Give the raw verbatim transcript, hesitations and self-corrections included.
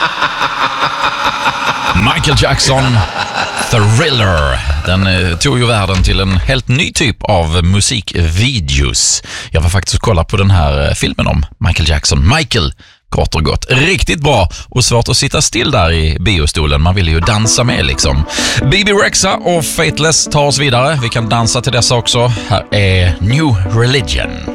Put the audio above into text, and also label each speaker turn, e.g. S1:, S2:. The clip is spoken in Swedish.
S1: Michael Jackson, Thriller. Den eh, tog ju världen till en helt ny typ av musikvideos. Jag var faktiskt och kollade på den här eh, filmen om Michael Jackson. Michael, kort och gott. Riktigt bra och svårt att sitta still där i biostolen. Man vill ju dansa med liksom. B B Rexha och Fateless tar oss vidare. Vi kan dansa till dessa också. Här är New Religion.